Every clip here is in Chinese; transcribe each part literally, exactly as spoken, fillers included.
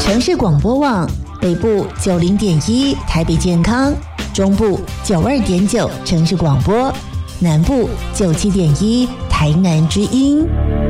城市广播网北部九零点一台北健康，中部九二点九城市广播，南部九七点一台南之音。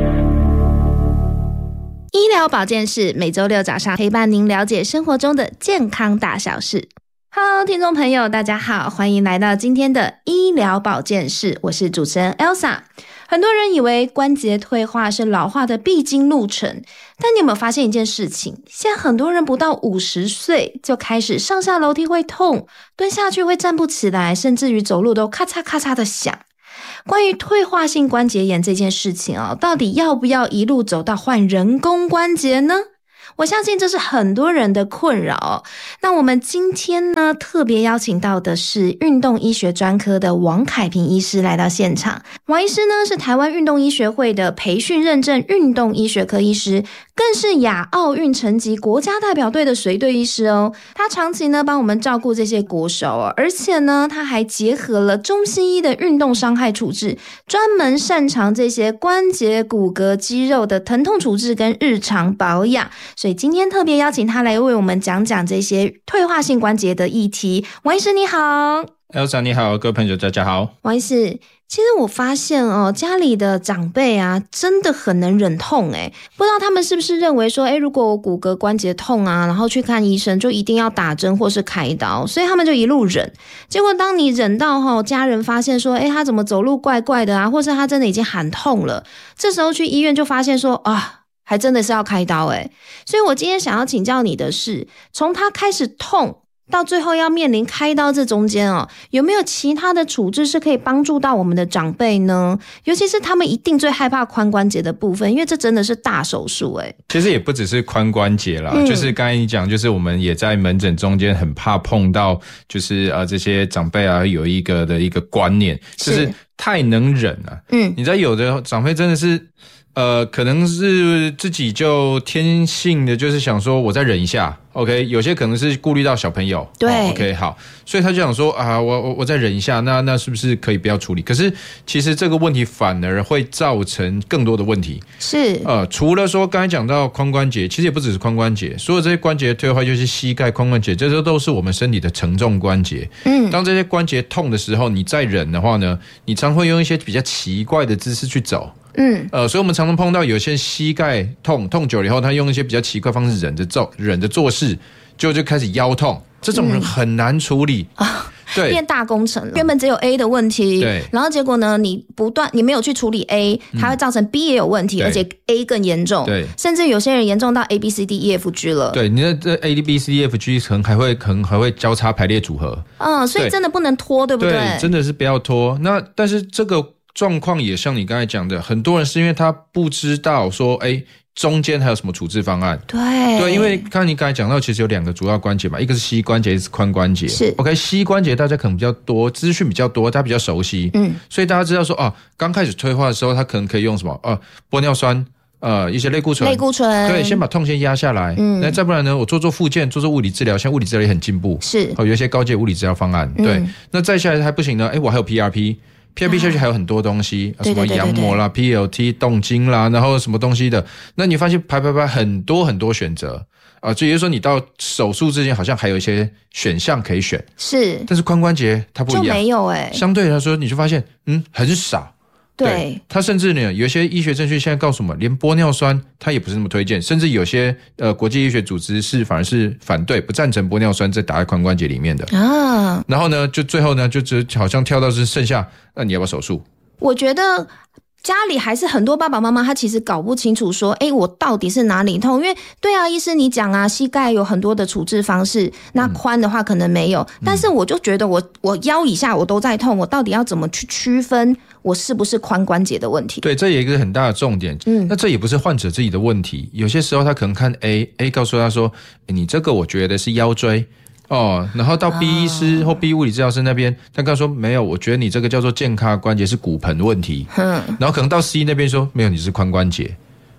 医疗保健室每周六早上陪伴您了解生活中的健康大小事。Hello， 听众朋友，大家好，欢迎来到今天的医疗保健室，我是主持人 Elsa。很多人以为关节退化是老化的必经路程，但你有没有发现一件事情？现在很多人不到五十岁就开始上下楼梯会痛，蹲下去会站不起来，甚至于走路都咔嚓咔嚓的响。关于退化性关节炎这件事情哦，到底要不要一路走到换人工关节呢？我相信这是很多人的困扰。那我们今天呢，特别邀请到的是运动医学专科的王凯平医师来到现场。王医师呢，是台湾运动医学会的培训认证运动医学科医师，更是亚奥运成级国家代表队的随队医师哦。他长期呢帮我们照顾这些国手哦，而且呢，他还结合了中西医的运动伤害处置，专门擅长这些关节、骨骼、肌肉的疼痛处置跟日常保养。所以今天特别邀请他来为我们讲讲这些退化性关节的议题。王医师你好。 Elsa 你好，各位朋友大家好。 王医师，其实我发现哦，家里的长辈啊，真的很能忍痛诶，不知道他们是不是认为说，诶，如果我骨骼关节痛啊，然后去看医生就一定要打针或是开刀，所以他们就一路忍。结果当你忍到齁，家人发现说，诶，他怎么走路怪怪的啊，或是他真的已经喊痛了，这时候去医院就发现说，啊，还真的是要开刀诶。所以我今天想要请教你的是，从他开始痛到最后要面临开刀，这中间哦，有没有其他的处置是可以帮助到我们的长辈呢？尤其是他们一定最害怕髋关节的部分，因为这真的是大手术诶。 其实也不只是髋关节啦、嗯、就是刚才你讲，就是我们也在门诊中间很怕碰到，就是呃这些长辈啊有一个的一个观念，就是太能忍了。嗯，你知道有的长辈真的是。呃，可能是自己就天性的就是想说我再忍一下 OK， 有些可能是顾虑到小朋友， 对、 哦、OK 好，所以他就想说啊，我我我再忍一下，那那是不是可以不要处理？可是其实这个问题反而会造成更多的问题。 是呃，除了说刚才讲到髋关节，其实也不只是髋关节，所有这些关节退化，就是膝盖、髋关节，这些都是我们身体的承重关节。嗯，当这些关节痛的时候，你再忍的话呢，你常会用一些比较奇怪的姿势去走。嗯，呃，所以我们常常碰到有些膝盖痛，痛久了以后，他用一些比较奇怪的方式忍着走，忍着做事，就就开始腰痛，这种人很难处理、嗯、啊。对，变大工程了。原本只有 A 的问题，对，然后结果呢，你不断你没有去处理 A， 它会造成 B 也有问题，而且 A 更严重，对，甚至有些人严重到 A B C D E F G 了。对， 你的这 A B C D E F G 可能还会可能还会交叉排列组合。 嗯，所以真的不能拖，对不对？ 对，真的是不要拖。那但是这个状况也像你刚才讲的，很多人是因为他不知道说，哎，中间还有什么处置方案。 对对，因为刚才你刚才讲到，其实有两个主要关节嘛，一个是膝关节，一个是髋关节。 是 OK， 膝关节大家可能比较多，资讯比较多，大家比较熟悉，嗯，所以大家知道说，哦，刚开始退化的时候，他可能可以用什么？呃，玻尿酸。呃，一些类固醇， 类固醇， 对，先把痛先压下来。嗯，那再不然呢，我做做复健，做做物理治疗，现在物理治疗也很进步，是，哦，有一些高阶物理治疗方案。嗯、对，那再下来还不行呢，哎，我还有 P R P。P R P 下去还有很多东西，啊、什么羊膜啦、P L T 动经啦，然后什么东西的，那你发现排排排很多很多选择啊，所以就是说你到手术之前好像还有一些选项可以选，是，但是髋关节它不一样， 就没有哎、欸， 相对来说你就发现嗯很少。对, 对，他甚至呢，有一些医学证据现在告诉我们，连玻尿酸他也不是那么推荐，甚至有些呃国际医学组织是反而是反对、不赞成玻尿酸在打在髋关节里面的啊。然后呢，就最后呢，就只好像跳到是剩下，那你要不要手术？ 我觉得。家里还是很多爸爸妈妈他其实搞不清楚说，诶，我到底是哪里痛？因为对啊，医师你讲啊，膝盖有很多的处置方式，那髋的话可能没有，嗯、但是我就觉得我我腰以下我都在痛，我到底要怎么去区分我是不是髋关节的问题？ 对，这也一个很大的重点。嗯，那这也不是患者自己的问题，有些时候他可能看 A，A 告诉他说，你这个我觉得是腰椎。哦，然后到 B 医师或 B 物理治疗师那边，他跟他说没有，我觉得你这个叫做健康关节是骨盆问题。嗯，然后可能到 C 那边说没有，你是髋关节。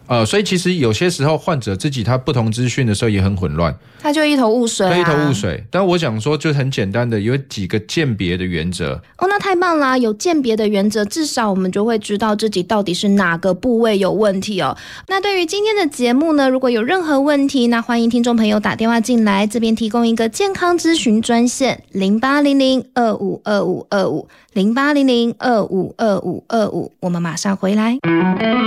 呃，所以其实有些时候患者自己他不同资讯的时候也很混乱， 他就一头雾水、啊， 他一头雾水。但我想说，就很简单的有几个鉴别的原则。 哦，那太棒啦！有鉴别的原则，至少我们就会知道自己到底是哪个部位有问题哦。那对于今天的节目呢，如果有任何问题，那欢迎听众朋友打电话进来，这边提供一个健康咨询专线零八零零二五二五二五零八零零二五二五二五，我们马上回来。